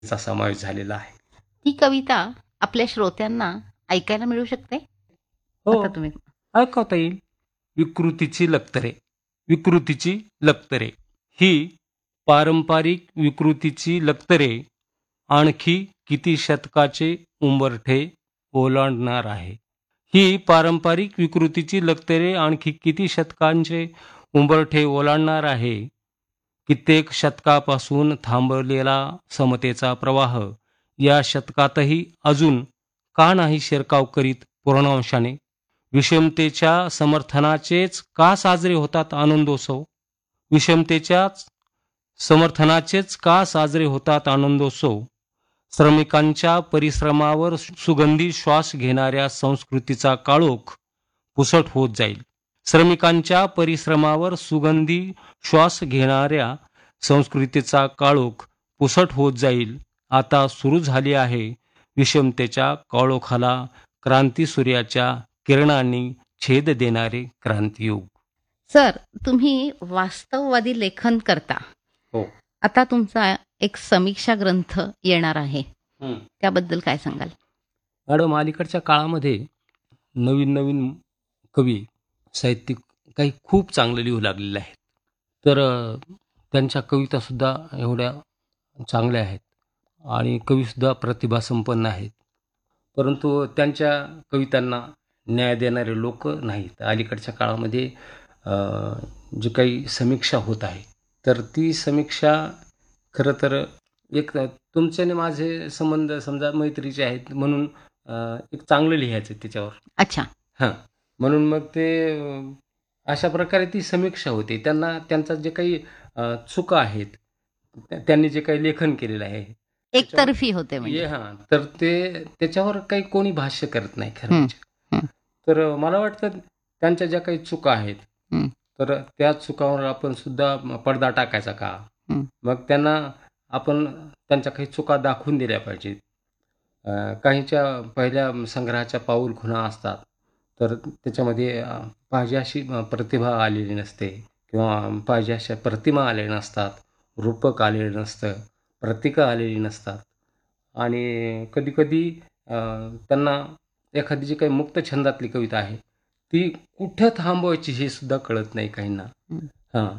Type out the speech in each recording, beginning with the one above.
चा समावेश झालेला आहे. ती कविता आपल्या श्रोत्यांना ऐकायला मिळू शकते? हो, आता तुम्ही ऐकवता येईल. विकृतीची लक्तरे. विकृतीची लक्तरे ही पारंपरिक विकृतीची लक्तरे आणखी किती शतकाचे उंबरठे ओलांडणार आहे. ही पारंपरिक विकृतीची लक्तरे आणखी किती शतकांचे उंबरठे ओलांडणार आहे. कित्येक शतकापासून थांबलेला समतेचा प्रवाह या शतकातही अजून का नाही शिरकाव करीत पूर्णांशाने. विषमतेच्या समर्थनाचेच का साजरे होतात आनंदोत्सव. विषमतेच्याच समर्थनाचेच का साजरे होतात आनंदोत्सव. श्रमिकांच्या परिश्रमावर सुगंधी श्वास घेणाऱ्या संस्कृतीचा काळोख पुसट होत जाईल. श्रमिकांच्या परिश्रमावर सुगंधी श्वास घेणाऱ्या संस्कृतीचा काळोख पुसट होत जाईल. आता सुरू झाली आहे विषमतेच्या काळोखाला क्रांतीसूर्याच्या किरणांनी छेद देणारे क्रांतियुग. सर, तुम्ही वास्तववादी लेखन करता. हो. आता तुमचा एक समीक्षा ग्रंथ येणार आहे. त्याबद्दल काय सांगाल? मॅडम, अलीकडच्या काळामध्ये नवीन नवीन कवी साहित्यिक काही खूप चांगलं लिहू लागलेले आहेत. तर त्यांच्या कवितासुद्धा एवढ्या चांगल्या आहेत आणि कवीसुद्धा प्रतिभासंपन्न आहेत. परंतु त्यांच्या कवितांना न्याय देणारे लोक नाहीत. अलीकडच्या काळामध्ये जी काही समीक्षा होत आहे, तर ती समीक्षा खरं तर एक तुमचे आणि माझे संबंध समजा मैत्रीचे आहेत म्हणून एक चांगलं लिहायचं त्याच्यावर. अच्छा. हां, म्हणून मग ते अशा प्रकारे ती समीक्षा होते. त्यांना त्यांचा जे काही चुका आहेत, त्यांनी जे काही लेखन केलेलं आहे एकतर्फी होते म्हणजे. हां, तर ते त्याच्यावर काही कोणी भाष्य करत नाही खरं हं, म्हणजे. हं, तर मला वाटतं त्यांच्या ज्या काही चुका आहेत, हं, तर त्या चुकांवर आपण सुद्धा पडदा टाकायचा का? हं. मग त्यांना आपण त्यांच्या काही चुका दाखवून दिल्या पाहिजेत. काहींच्या पहिल्या संग्रहाच्या पाऊल खुणा असतात, तर त्याच्यामध्ये पाहिजे अशी प्रतिभा आलेली नसते किंवा पाहिजे अशा प्रतिमा आलेल्या नसतात, रूपक आलेलं नसतं, प्रतीकं आलेली नसतात आणि कधीकधी त्यांना एखादी जी काही मुक्त छंदातली कविता आहे, ती कुठं थांबवायची हे सुद्धा कळत नाही काहींना. हं. हां.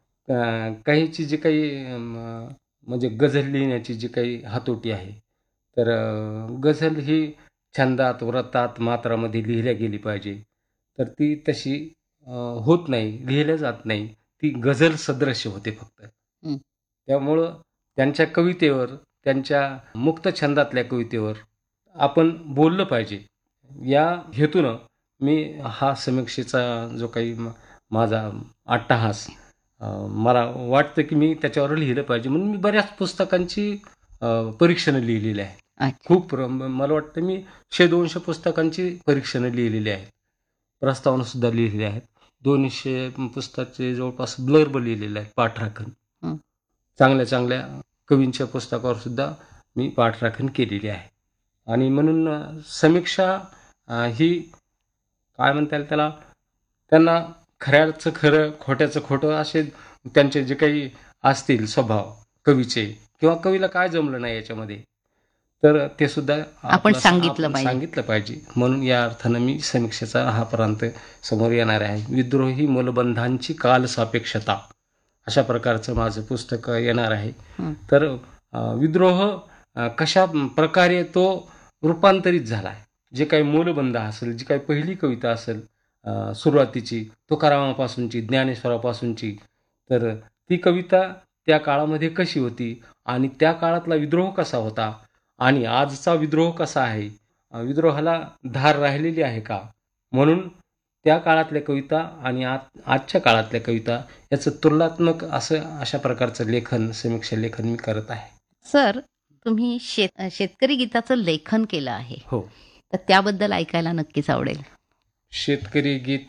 काहींची जी काही म्हणजे गझल लिहिण्याची जी काही हातोटी आहे, तर गझल ही छंदात, व्रतात, मात्रामध्ये लिहिल्या गेली पाहिजे. तर ती तशी होत नाही, लिहिल्या जात नाही. ती गझल सदृश्य होते फक्त. हं. त्यामुळं त्यांच्या कवितेवर, त्यांच्या मुक्त छंदातल्या कवितेवर आपण बोललं पाहिजे. या हेतूनं मी हा समीक्षेचा जो काही माझा अट्टाहास मला वाटतं की मी त्याच्यावर लिहिलं पाहिजे म्हणून मी बऱ्याच पुस्तकांची परीक्षणं लिहिलेली आहेत. अच्छा. खूप मला वाटतं मी 100-200 पुस्तकांची परीक्षणं लिहिलेली आहेत. प्रस्तावनासुद्धा लिहिलेली आहेत. 200 पुस्तकाचे जवळपास ब्लर्ब लिहिलेले आहेत, पाठराखण. हं. चांगल्या चांगल्या कवींच्या पुस्तकावर सुद्धा मी पाठराखण केलेली आहे. आणि म्हणून समीक्षा ही काय म्हणता येईल त्याला, त्यांना खऱ्याचं खरं, खोट्याचं खोटं असे त्यांचे जे काही असतील स्वभाव कवीचे किंवा कवीला काय जमलं नाही याच्यामध्ये, तर ते सुद्धा आपण सांगितलं पाहिजे. सांगितलं पाहिजे. म्हणून या अर्थानं मी समीक्षेचा हा प्रांत समोर येणार आहे. विद्रोही मूलबंधांची कालसापेक्षता अशा प्रकारचं माझं पुस्तक येणार आहे. हं. तर विद्रोह कशा प्रकारे तो रूपांतरित झाला आहे. जे काही मूलबंध असेल, जी काही पहिली कविता असेल सुरुवातीची, तुकारामापासूनची, ज्ञानेश्वरापासूनची, तर ती कविता त्या काळामध्ये कशी होती आणि त्या काळातला विद्रोह कसा होता आणि आजचा विद्रोह कसा आहे, विद्रोहाला धार राहिलेली आहे का, म्हणून त्या काळातल्या कविता आणि आजच्या काळातल्या कविता याचं तुलनात्मक असं अशा प्रकारचं लेखन, समीक्षा लेखन मी करत आहे. सर, तुम्ही शेतकरी गीताचं लेखन केलं आहे. हो. तर त्याबद्दल ऐकायला नक्कीच आवडेल. शेतकरी गीत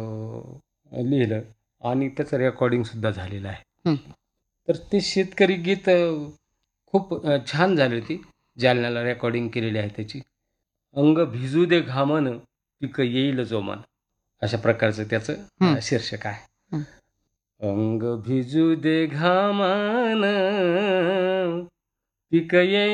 लिहिलं आणि त्याचं रेकॉर्डिंग सुद्धा झालेलं आहे. हं. तर ते शेतकरी गीत खूप छान झाली होती. जालन्याला रेकॉर्डिंग केलेली आहे त्याची. अंग भिजू दे घामन पिक येईल जोमान अशा प्रकारचं त्याचं शीर्षक आहे. हं. अंग भिजू दे घामान पिक ये